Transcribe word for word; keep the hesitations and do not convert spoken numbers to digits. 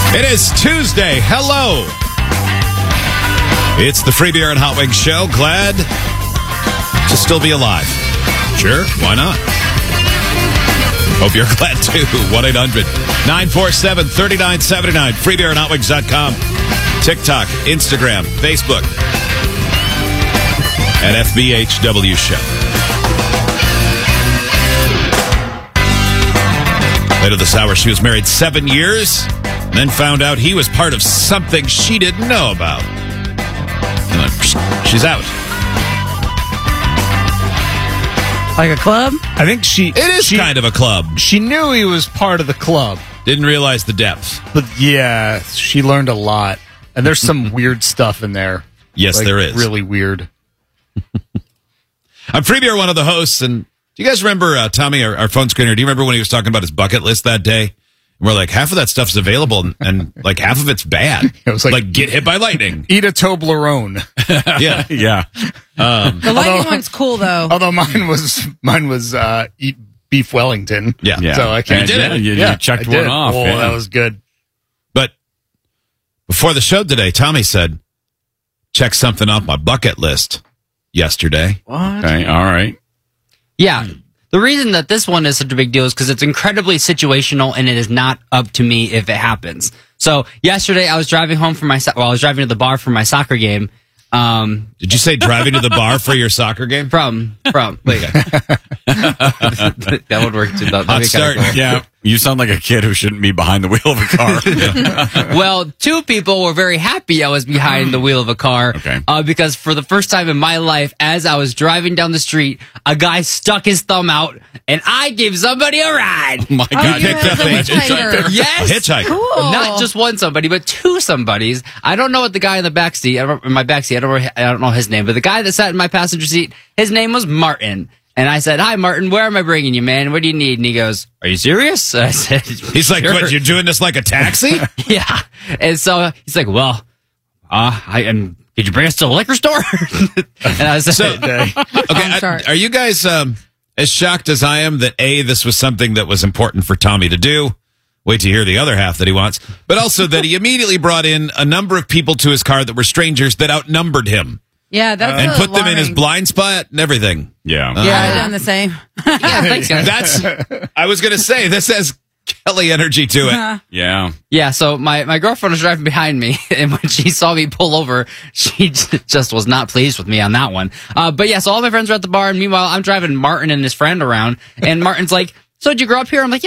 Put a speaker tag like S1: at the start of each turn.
S1: It is Tuesday. Hello. It's the Free Beer and Hot Wings Show. Glad to still be alive. Sure, why not? Hope you're glad too. one eight hundred nine four seven three nine seven nine. free beer and hot wings dot com. TikTok, Instagram, Facebook. At F B H W Show. Later this hour, she was married seven years and then found out he was part of something she didn't know about. And then, she's out.
S2: Like a club?
S3: I think she...
S1: It is
S3: she,
S1: kind of a club.
S3: She knew he was part of the club.
S1: Didn't realize the depth.
S3: But yeah, she learned a lot. And there's some weird stuff in there.
S1: Yes,
S3: like,
S1: there is.
S3: Really weird.
S1: I'm Free Beer, one of the hosts, and do you guys remember, uh, Tommy, our, our phone screener, do you remember when he was talking about his bucket list that day? And we're like, half of that stuff's available, and, and like half of it's bad.
S3: It was like,
S1: like get hit by lightning.
S3: Eat a Toblerone.
S1: Yeah.
S3: Yeah.
S1: Um,
S2: The lightning
S3: although,
S2: one's cool, though.
S3: Although mine was mine was uh, eat beef Wellington.
S1: Yeah.
S4: Yeah.
S3: So I can't.
S1: You did it.
S4: You, you
S3: yeah,
S4: checked
S3: I
S4: one
S3: did.
S4: off.
S3: Oh,
S4: yeah.
S3: that was good.
S1: But before the show today, Tommy said, check something off my bucket list yesterday.
S2: What?
S4: Okay, all right.
S5: Yeah. The reason that this one is such a big deal is because it's incredibly situational and it is not up to me if it happens. So yesterday I was driving home from my, so- well, I was driving to the bar for my soccer game. Um,
S1: Did you say driving to the bar for your soccer game?
S5: from, from, wait. That would work too. That'd
S1: Hot
S5: be
S1: start.
S5: kinda cool.
S4: Yeah, you sound like a kid who shouldn't be behind the wheel of a car.
S5: Well, two people were very happy I was behind the wheel of a car.
S4: Okay.
S5: Uh, because for the first time in my life, as I was driving down the street, a guy stuck his thumb out and I gave somebody a ride.
S4: Oh my
S2: Oh,
S4: God.
S2: you're
S1: picked up
S2: the
S1: a
S2: hitchhiker.
S1: A
S5: Yes.
S1: hitchhiker.
S2: Cool.
S5: Not just one somebody, but two somebodies. I don't know what the guy in the back seat, I don't, in my back seat, I don't, I don't know his name, but the guy that sat in my passenger seat, his name was Martin. And I said, "Hi, Martin, where am I bringing you, man? What do you need?" And he goes, "Are you serious?" I said,
S1: He's like,
S5: "Sure."
S1: what, you're doing this like a taxi?
S5: Yeah. And so he's like, "Well, uh, I am, could you bring us to the liquor store?" And I said,
S1: So, okay,
S2: I'm
S1: I-
S2: sorry.
S1: are you guys um, as shocked as I am that A, this was something that was important for Tommy to do? Wait to hear the other half that he wants. But also that he immediately brought in a number of people to his car that were strangers that outnumbered him
S2: Yeah, that's
S1: and put them in his
S2: alarming.
S1: blind spot and everything.
S4: Yeah.
S2: Yeah, I've done the same.
S5: "Yeah, thanks, guys."
S1: That's, I was going to say, this has Kelly energy to it.
S4: Yeah.
S5: Yeah, so my, my girlfriend was driving behind me, and when she saw me pull over, she j- just was not pleased with me on that one. Uh, but yeah, so all my friends were at the bar, and meanwhile, I'm driving Martin and his friend around, and Martin's like, "So did you grow up here?" I'm like, "Yeah,